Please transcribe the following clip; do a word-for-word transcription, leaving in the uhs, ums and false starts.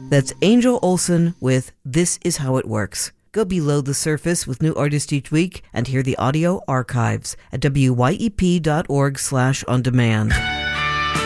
That's Angel Olsen with This Is How It Works. Go below the surface with new artists each week and hear the audio archives at W Y E P dot org slash on demand.